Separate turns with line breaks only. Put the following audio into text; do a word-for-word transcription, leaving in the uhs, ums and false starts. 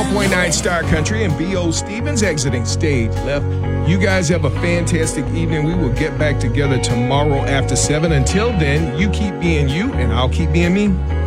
point nine Star Country and B O Stevens exiting stage left. You guys have a fantastic evening. We will get back together tomorrow after seven. Until then, you keep being you, and I'll keep being me.